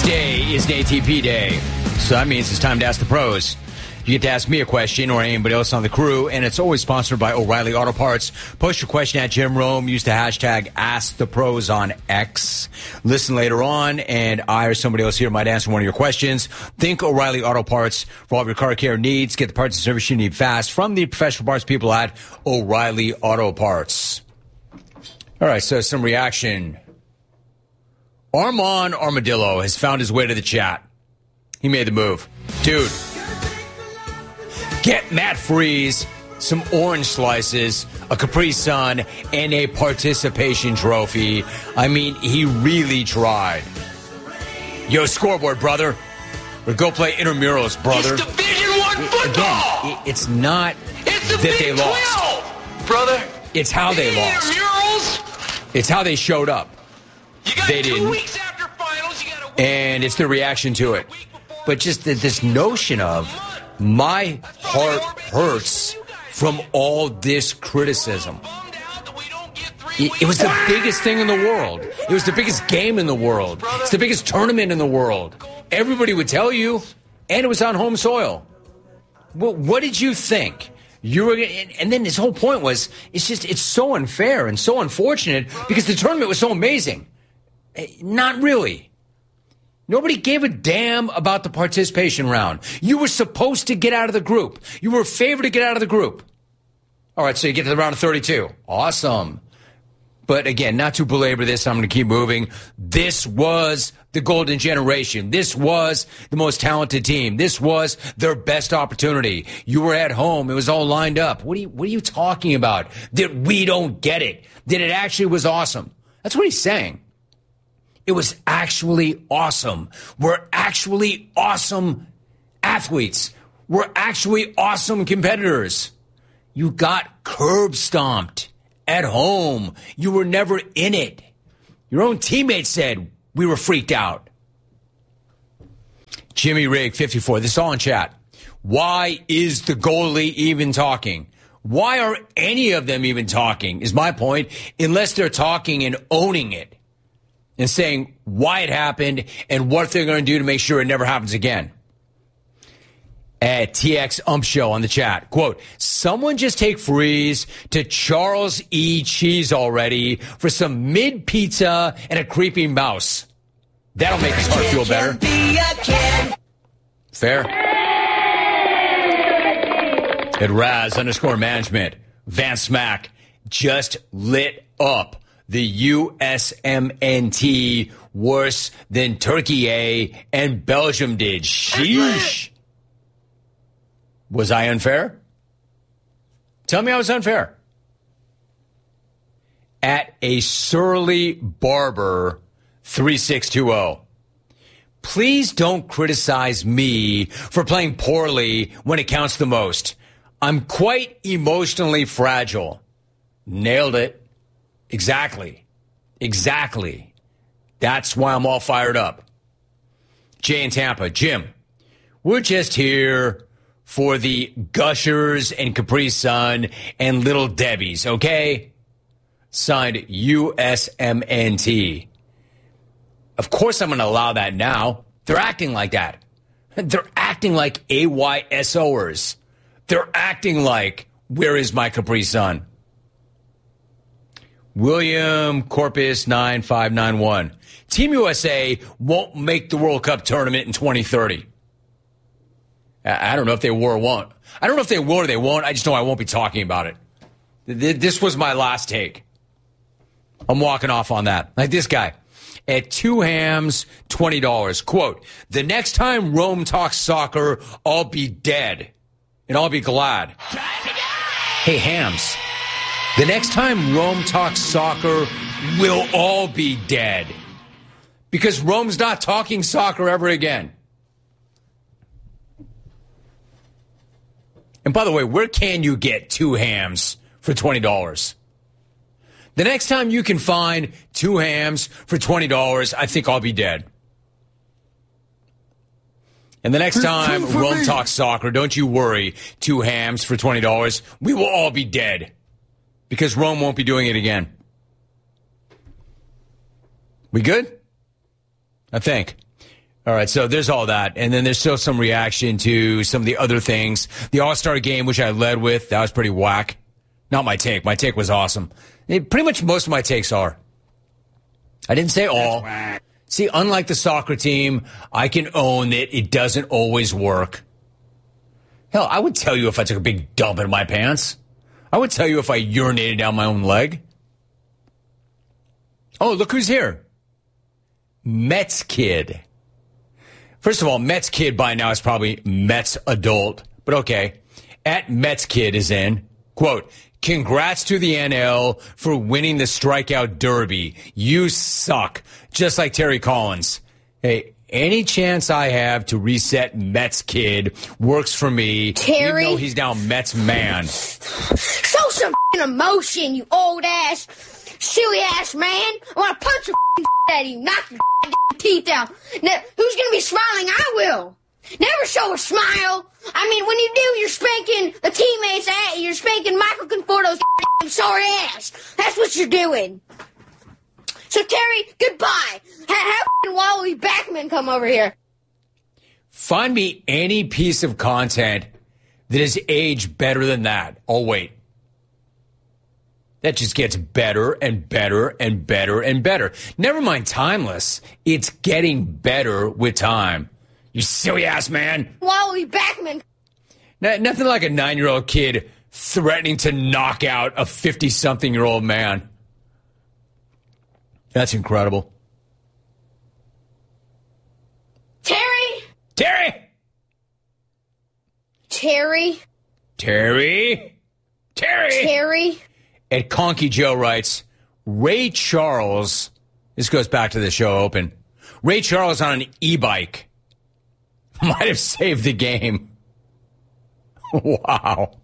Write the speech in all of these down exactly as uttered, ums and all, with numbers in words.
Tuesday is an A T P day, so that means it's time to ask the pros. You get to ask me a question or anybody else on the crew, and it's always sponsored by O'Reilly Auto Parts. Post your question at Jim Rome. Use the hashtag AskThePros on X. Listen later on, and I or somebody else here might answer one of your questions. Think O'Reilly Auto Parts for all of your car care needs. Get the parts and service you need fast from the professional parts people at O'Reilly Auto Parts. All right, so some reaction. Armand Armadillo has found his way to the chat. He made the move. Dude. Get Matt Freese some orange slices, a Capri Sun, and a participation trophy. I mean, he really tried. Yo, scoreboard, brother. Or go play intramurals, brother. It's Division One football. Again, it's not it's the that Big they lost, twelve, brother. It's how they lost. Intramurals. It's how they showed up. You got they two didn't. weeks after finals. You got a week and it's the reaction to it. But just the, this notion of my heart hurts from all this criticism. It, it was the biggest thing in the world. It was the biggest game in the world. It's the biggest tournament in the world. Everybody would tell you, and it was on home soil. Well, what did you think? You were, and then his whole point was, it's just, it's so unfair and so unfortunate because the tournament was so amazing. Not really. Nobody gave a damn about the participation round. You were supposed to get out of the group. You were favored to get out of the group. All right, so you get to the round of thirty-two. Awesome. But again, not to belabor this, I'm going to keep moving. This was the golden generation. This was the most talented team. This was their best opportunity. You were at home. It was all lined up. What are you, what are you talking about? That we don't get it. That it actually was awesome. That's what he's saying. It was actually awesome. We're actually awesome athletes. We're actually awesome competitors. You got curb stomped at home. You were never in it. Your own teammates said we were freaked out. Jimmy Rig, fifty-four. This is all in chat. Why is the goalie even talking? Why are any of them even talking, is my point, unless they're talking and owning it. And saying why it happened and what they're going to do to make sure it never happens again. At T X Ump Show on the chat, quote, someone just take Freeze to Charles E. Cheese already for some mid pizza and a creepy mouse. That'll make his heart feel better. Fair. At Raz underscore management, Van Smack just lit up the U S M N T worse than Turkey A and Belgium did. Sheesh. Was I unfair? Tell me I was unfair. At a surly barber three six two zero. Please don't criticize me for playing poorly when it counts the most. I'm quite emotionally fragile. Nailed it. Exactly. Exactly. That's why I'm all fired up. Jay in Tampa. Jim, we're just here for the Gushers and Capri Sun and Little Debbie's, okay? Signed U S M N T. Of course I'm going to allow that now. They're acting like that. They're acting like A Y S O'ers. They're acting like, where is my Capri Sun? William Corpus nine five nine one. Team U S A won't make the World Cup tournament in twenty thirty. I don't know if they will or won't. I don't know if they will or they won't. I just know I won't be talking about it. This was my last take. I'm walking off on that. Like this guy. At two hams, twenty dollars. Quote, the next time Rome talks soccer, I'll be dead. And I'll be glad. Hey, hams. The next time Rome talks soccer, we'll all be dead. Because Rome's not talking soccer ever again. And by the way, where can you get two hams for twenty dollars? The next time you can find two hams for twenty dollars, I think I'll be dead. And the next time Rome me. talks soccer, don't you worry, two hams for twenty dollars, we will all be dead. Because Rome won't be doing it again. We good? I think. All right, so there's all that. And then there's still some reaction to some of the other things. The All-Star game, which I led with, that was pretty whack. Not my take. My take was awesome. It, pretty much most of my takes are. I didn't say all. See, unlike the soccer team, I can own that it doesn't always work. Hell, I would tell you if I took a big dump in my pants. I would tell you if I urinated down my own leg. Oh, look who's here. Mets kid. First of all, Mets kid by now is probably Mets adult. But okay. At Mets kid is in. Quote, congrats to the N L for winning the strikeout derby. You suck. Just like Terry Collins. Hey, any chance I have to reset Mets kid works for me. Terry? Even though he's now Mets man. Show some emotion, you old ass, silly ass man. I want to punch your out of you, knock your teeth out. Now, who's going to be smiling? I will. Never show a smile. I mean, when you do, you're spanking the teammates at you. You're spanking Michael Conforto's sorry ass. That's what you're doing. So, Terry, goodbye. Have Wally Backman come over here. Find me any piece of content that is aged better than that. Oh, wait. That just gets better and better and better and better. Never mind timeless. It's getting better with time. You silly ass man. Wally Backman. No, nothing like a nine-year-old kid threatening to knock out a fifty-something-year-old man. That's incredible. Terry? Terry! Terry? Terry? Terry? Terry? And Conky Joe writes, Ray Charles, this goes back to the show open, Ray Charles on an e-bike might have saved the game. Wow.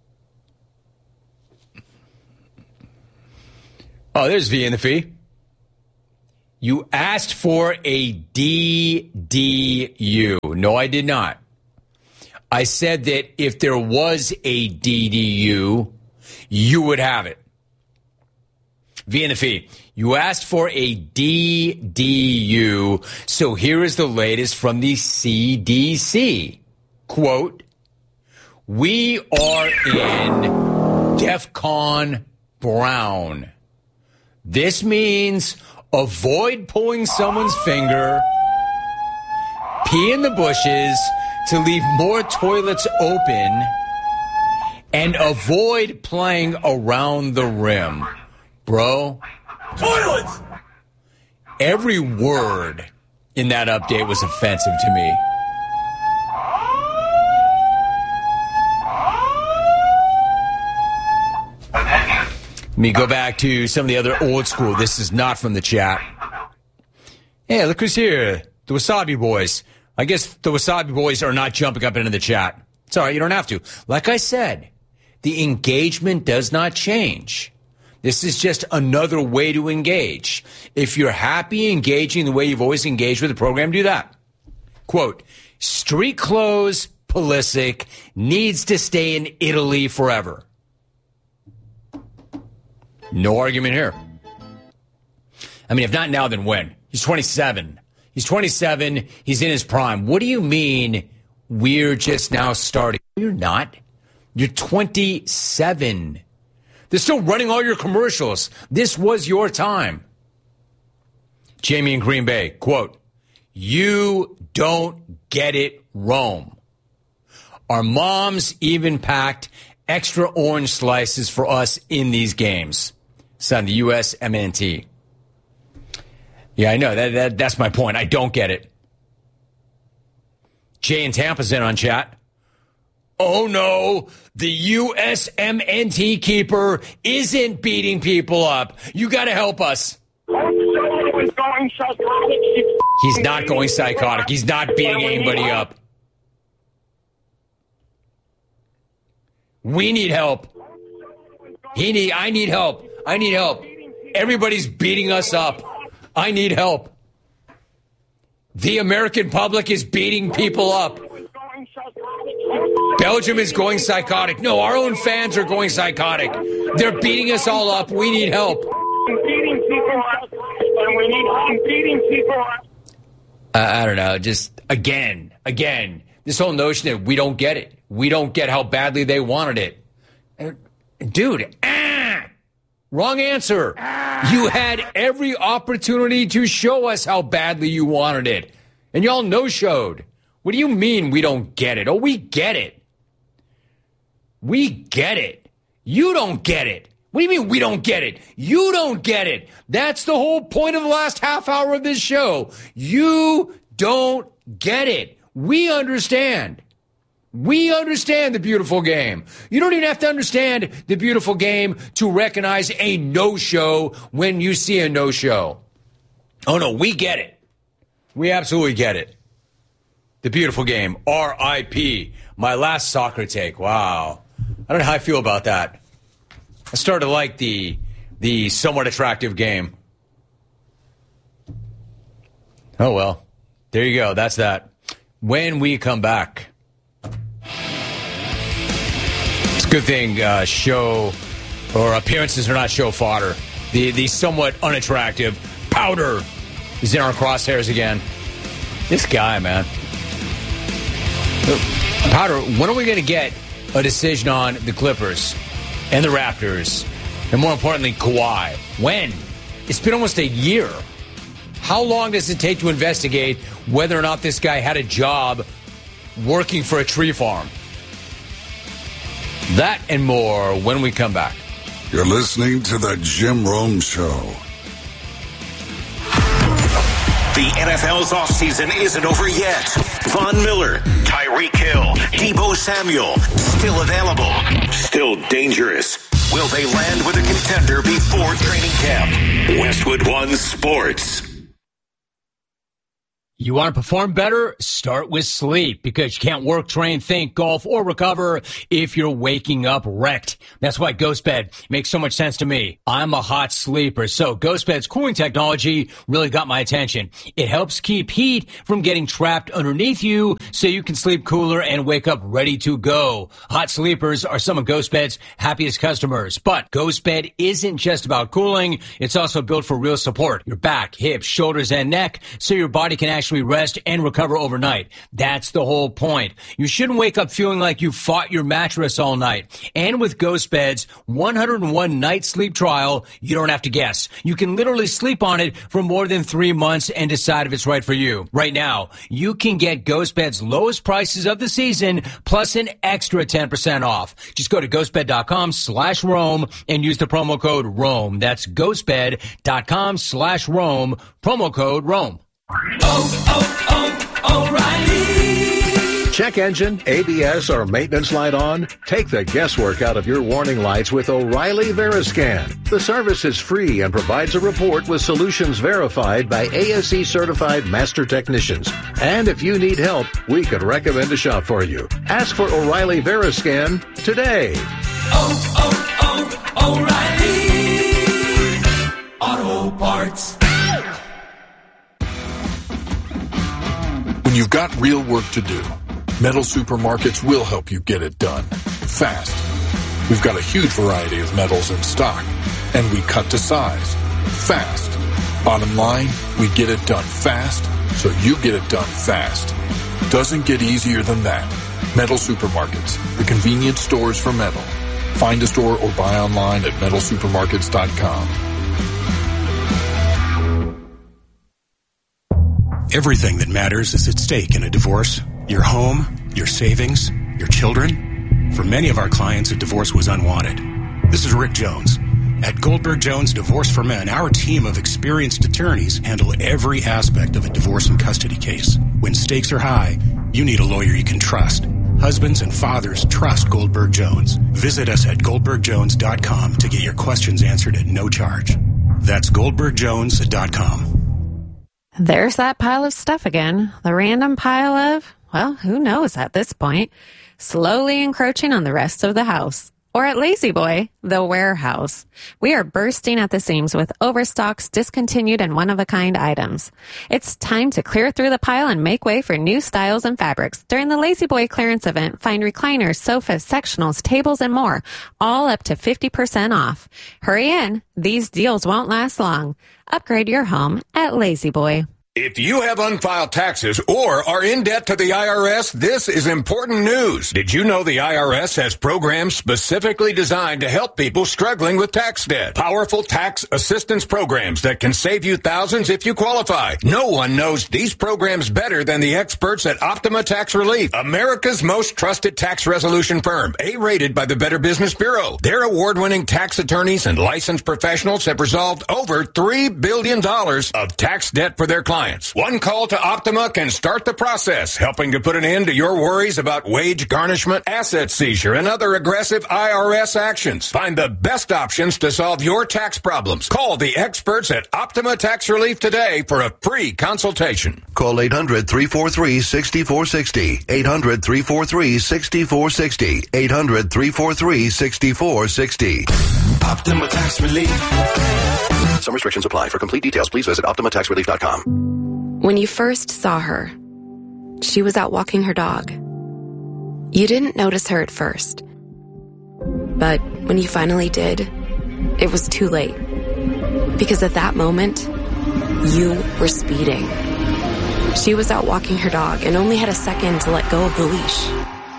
Oh, there's V in the fee. You asked for a D D U. No, I did not. I said that if there was a D D U, you would have it. V in the fee. You asked for a D D U, so here is the latest from the C D C. Quote, we are in DEFCON brown. This means avoid pulling someone's finger, pee in the bushes to leave more toilets open, and avoid playing around the rim. Bro, Toilets! Every word in that update was offensive to me. Let me go back to some of the other old school. This is not from the chat. Hey, look who's here. The Wasabi Boys. I guess the Wasabi Boys are not jumping up into the chat. It's all right. You don't have to. Like I said, the engagement does not change. This is just another way to engage. If you're happy engaging the way you've always engaged with the program, do that. Quote, street clothes, Pulisic, needs to stay in Italy forever. No argument here. I mean, if not now, then when? He's twenty-seven. He's twenty-seven. He's in his prime. What do you mean we're just now starting? You're not. You're twenty-seven. They're still running all your commercials. This was your time. Jamie in Green Bay, quote, you don't get it, Rome. Our moms even packed extra orange slices for us in these games. It's on the U S M N T. Yeah, I know. That, that That's my point. I don't get it. Jay in Tampa's in on chat. Oh, no. The U S M N T keeper isn't beating people up. You got to help us. He's not going psychotic. He's not beating anybody up. We need help. He need. I need help. I need help. Everybody's beating us up. I need help. The American public is beating people up. Belgium is going psychotic. No, our own fans are going psychotic. They're beating us all up. We need help. Beating people up. And we need help beating people up. Uh, I don't know. Just again, again, this whole notion that we don't get it. We don't get how badly they wanted it. Uh, dude, ah, wrong answer. Ah. You had every opportunity to show us how badly you wanted it. And y'all no-showed. What do you mean we don't get it? Oh, we get it. We get it. You don't get it. What do you mean we don't get it? You don't get it. That's the whole point of the last half hour of this show. You don't get it. We understand. We understand the beautiful game. You don't even have to understand the beautiful game to recognize a no-show when you see a no-show. Oh, no, we get it. We absolutely get it. The beautiful game, R I P. My last soccer take. Wow. I don't know how I feel about that. I started to like the the somewhat attractive game. Oh, well. There you go. That's that. When we come back, it's a good thing uh, show or appearances are not show fodder. The, the somewhat unattractive Powder is in our crosshairs again. This guy, man. Powder, when are we going to get a decision on the Clippers and the Raptors, and more importantly, Kawhi? When? It's been almost a year. How long does it take to investigate whether or not this guy had a job working for a tree farm? That and more when we come back. You're listening to the Jim Rome Show. The N F L's offseason isn't over yet. Von Miller, Tyreek Hill, Deebo Samuel, still available, still dangerous. Will they land with a contender before training camp? Westwood One Sports. You want to perform better? Start with sleep, because you can't work, train, think, golf, or recover if you're waking up wrecked. That's why GhostBed makes so much sense to me. I'm a hot sleeper, so GhostBed's cooling technology really got my attention. It helps keep heat from getting trapped underneath you so you can sleep cooler and wake up ready to go. Hot sleepers are some of GhostBed's happiest customers. But GhostBed isn't just about cooling. It's also built for real support. Your back, hips, shoulders, and neck, so your body can actually rest and recover overnight. That's the whole point. You shouldn't wake up feeling like you fought your mattress all night. And with GhostBed's one hundred one night sleep trial, you don't have to guess. You can literally sleep on it for more than three months and decide if it's right for you. Right now, you can get GhostBed's lowest prices of the season plus an extra ten percent off. Just go to ghostbed.com slash Rome and use the promo code Rome. That's ghostbed.com slash Rome, promo code Rome. Oh, oh, oh, O'Reilly. Check engine, A B S, or maintenance light on? Take the guesswork out of your warning lights with O'Reilly Veriscan. The service is free and provides a report with solutions verified by A S E certified master technicians. And if you need help, we could recommend a shop for you. Ask for O'Reilly Veriscan today. Oh, oh, oh, O'Reilly Auto Parts. When you've got real work to do, Metal Supermarkets will help you get it done fast. We've got a huge variety of metals in stock, and we cut to size fast. Bottom line, we get it done fast, so you get it done fast. Doesn't get easier than that. Metal Supermarkets, the convenience stores for metal. Find a store or buy online at metal supermarkets dot com. Everything that matters is at stake in a divorce. Your home, your savings, your children. For many of our clients, a divorce was unwanted. This is Rick Jones. At Goldberg Jones Divorce for Men, our team of experienced attorneys handle every aspect of a divorce and custody case. When stakes are high, you need a lawyer you can trust. Husbands and fathers trust Goldberg Jones. Visit us at goldberg jones dot com to get your questions answered at no charge. That's goldberg jones dot com. There's that pile of stuff again. The random pile of, well, who knows at this point, slowly encroaching on the rest of the house. Or at La-Z-Boy, the warehouse. We are bursting at the seams with overstocks, discontinued, and one-of-a-kind items. It's time to clear through the pile and make way for new styles and fabrics. During the La-Z-Boy clearance event, find recliners, sofas, sectionals, tables, and more, all up to fifty percent off. Hurry in. These deals won't last long. Upgrade your home at La-Z-Boy. If you have unfiled taxes or are in debt to the I R S, this is important news. Did you know the I R S has programs specifically designed to help people struggling with tax debt? Powerful tax assistance programs that can save you thousands if you qualify. No one knows these programs better than the experts at Optima Tax Relief, America's most trusted tax resolution firm, A-rated by the Better Business Bureau. Their award-winning tax attorneys and licensed professionals have resolved over three billion dollars of tax debt for their clients. One call to Optima can start the process, helping to put an end to your worries about wage garnishment, asset seizure, and other aggressive I R S actions. Find the best options to solve your tax problems. Call the experts at Optima Tax Relief today for a free consultation. Call eight hundred, three four three, six four six zero. eight hundred, three four three, six four six zero. eight hundred, three four three, six four six zero. Optima Tax Relief. Some restrictions apply. For complete details, please visit Optima Tax Relief dot com. When you first saw her, she was out walking her dog. You didn't notice her at first. But when you finally did, it was too late. Because at that moment, you were speeding. She was out walking her dog and only had a second to let go of the leash.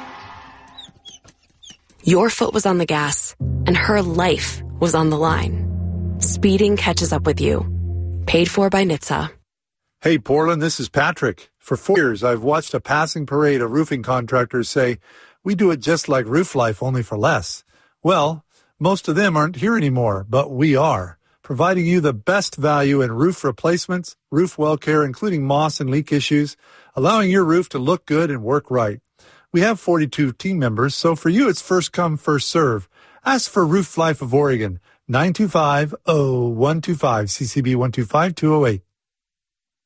Your foot was on the gas, and her life was on the line. Speeding catches up with you. Paid for by N H T S A. Hey, Portland, this is Patrick. For four years, I've watched a passing parade of roofing contractors say, we do it just like Roof Life, only for less. Well, most of them aren't here anymore, but we are, providing you the best value in roof replacements, roof well care, including moss and leak issues, allowing your roof to look good and work right. We have forty-two team members, so for you, it's first come, first serve. Ask for Roof Life of Oregon, nine two five, zero one two five, C C B one two five two zero eight.